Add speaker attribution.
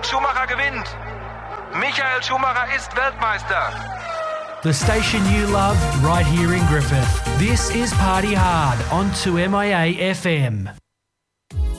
Speaker 1: Schumacher gewinnt. Michael Schumacher ist Weltmeister.
Speaker 2: The station you love, right here in Griffith. This is Party Hard on 2MIA FM.